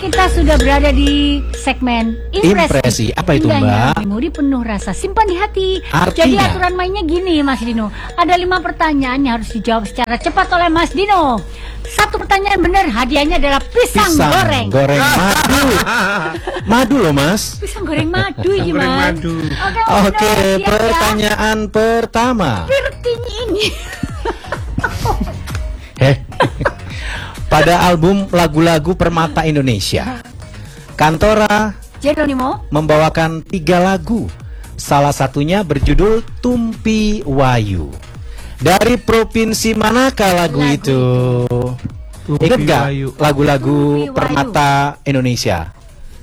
Kita sudah berada di segmen Impresi. Apa itu, Indahnya Mbak? memori penuh rasa simpan di hati. Artinya? Jadi aturan mainnya gini, Mas Dino. Ada 5 pertanyaan yang harus dijawab secara cepat oleh Mas Dino. 1 pertanyaan benar, hadiahnya adalah pisang goreng. Goreng madu. Madu loh, Mas. Pisang goreng madu ini, Goreng Mas. madu. Mas Oke, Dino, siap ya? pertanyaan pertama. Pirtinya ini. Pada album lagu-lagu Permata Indonesia, Kantora Jeronimo membawakan 3 lagu. Salah satunya berjudul Tumpi Wayu. Dari provinsi manakah lagu itu? Ingat nggak lagu-lagu Tumpi Wayu. Permata Indonesia?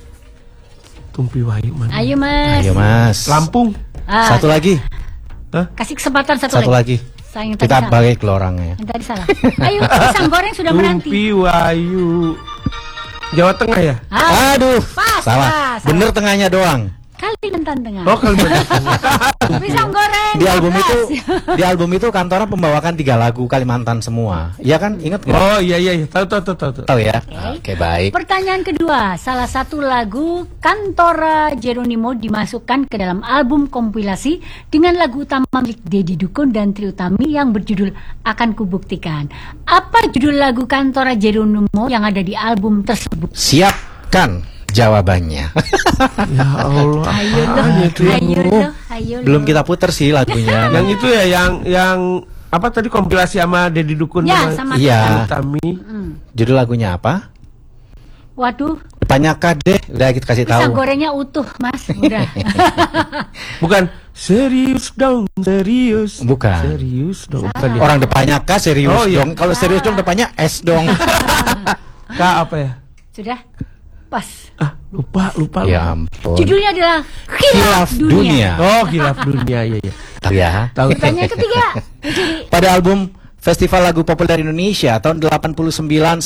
Tumpi Wayu mana? Ayo, Mas. Ayo, Mas. Lampung. Satu lagi. Kasih kesempatan satu Satu lagi. lagi. Sayang yang tadi Kita salah. balik ke orangnya. Yang tadi salah. Ayo, pisang goreng sudah menanti. Tumpi Wayu. Jawa Tengah ya? Aduh, Pas, salah. pas. Bener tengahnya doang. Kalimantan Tengah. Oh, Kalimantan. Pisang goreng. Di album 12. itu Kantora membawakan 3 lagu Kalimantan semua. Iya kan? Ingat nggak? Oh iya iya, tahu. Tahu ya? Oke, baik. Pertanyaan kedua, salah satu lagu Kantora Jeronimo dimasukkan ke dalam album kompilasi dengan lagu utama milik Deddy Dukun dan Trie Utami yang berjudul Akan Kubuktikan. Apa judul lagu Kantora Jeronimo yang ada di album tersebut? Siapkan jawabannya. Ya Allah. Ayo apaan itu ya? ayo Belum kita puter sih lagunya. Yang itu ya, yang apa tadi kompilasi sama Deddy Dukun Ya, sama Iya. Utami. Judul lagunya apa? Waduh, Tanyakan deh, udah kita kasih pisang tahu. gorengnya utuh, Mas. Udah. Bukan serius dong, serius. Bukan. Serius dong. Bukan ya? Orang depannya K serius Oh, iya. dong. Kalau serius dong depannya S dong. Kak apa ya? Sudah? Pas. Lupa. Ya ampun. Judulnya adalah Khilaf Dunia. Oh, Khilaf Dunia, iya. Tahu ya. Tahu. Pertanyaan ketiga. Jadi, Pada album Festival Lagu Populer Indonesia tahun 89-90,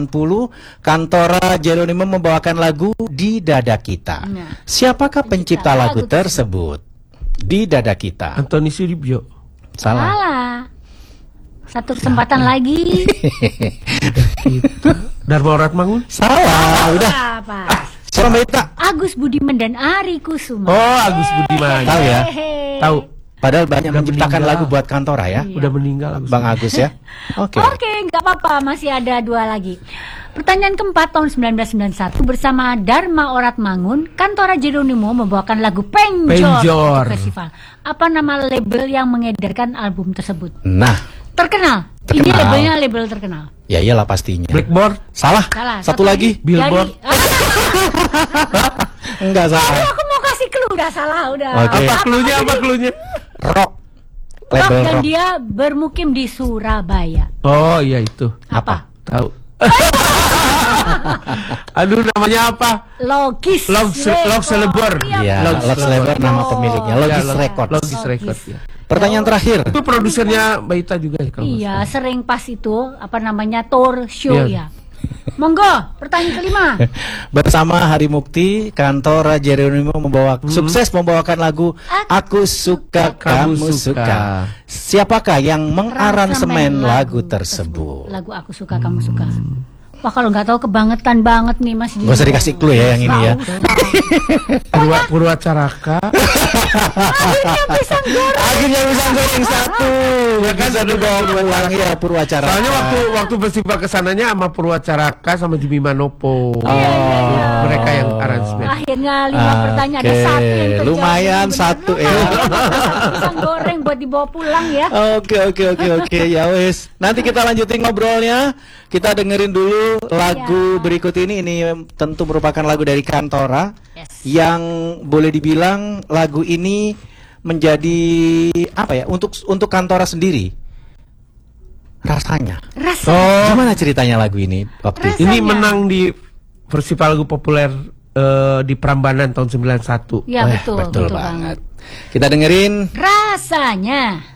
Kantora Jeronimo membawakan lagu Di Dada Kita. Nah. Siapakah pencipta lagu tersebut? Di Dada Kita. Antoni Suribyo. Salah. salah. Satu kesempatan lagi. Dharma Oratmangun. Salah. Udah. Apa? Siapa Mbak Ita? Agus Budiman dan Ari Kusuma. Oh, Agus Budiman. Tahu ya? Hehe. Tahu. Padahal banyak Udah menciptakan meninggal. lagu buat Kantora ya. Udah meninggal Agus. Bang Agus ya. Oke. Oke, nggak apa-apa, masih ada 2 lagi. Pertanyaan keempat, tahun 1991 bersama Dharma Oratmangun, Kantora Jeronimo membawakan lagu Penjor Penjor. untuk festival. Apa nama label yang mengedarkan album tersebut? Nah, Terkenal. Ini Terkenal. labelnya label terkenal. ya iyalah pastinya. Blackboard. Salah. Salah. Satu lagi. Billboard. Enggak salah. Aku mau kasih clue, udah salah, udah. Oke. Apa klunya? Rock. Rock, Label dan rock. dia bermukim di Surabaya. Oh, iya itu. Apa? Tahu. Aduh, namanya apa? Logis. Log Celebor. Iya, Logis Logis Label nama Oh. pemiliknya. Ya, Logis Record. Logis Record ya. Pertanyaan terakhir. Itu produsernya Mbak Ita juga ya kalau nggak Iya, salah. sering pas itu apa namanya tour show Iya. ya. Monggo, pertanyaan kelima. Bersama Hari Mukti, Kantora Jeronimo sukses membawakan lagu Aku Suka Kamu Suka. Siapakah yang mengaransemen lagu tersebut? Lagu Aku Suka Kamu Suka. Wah, kalau nggak tahu kebangetan banget nih Mas. Gak usah dikasih clue ya yang ini ya. Purwacaraka. Akhirnya bisa goreng satu. Ya kan, Bisa dibawa pulang ya Purwacaraka. Soalnya waktu festival kesananya sama Purwacaraka sama Jimmy Manopo. Mereka yang aransemen. Akhirnya 5 pertanyaan ada 1 yang terjawab. Lumayan Bener. 1 ya. Pisang goreng buat dibawa pulang ya. Oke ya wes. Nanti kita lanjutin ngobrolnya. Kita dengerin dulu lagu berikut ini. Ini tentu merupakan lagu dari Kantora. Yes. Yang boleh dibilang lagu ini menjadi apa ya? Untuk Kantora sendiri. Rasanya. Rasa. Gimana ceritanya lagu ini waktu itu? Ini menang di Festival Lagu Populer di Prambanan tahun 91. Ya, betul Betul banget. Kita dengerin Rasanya.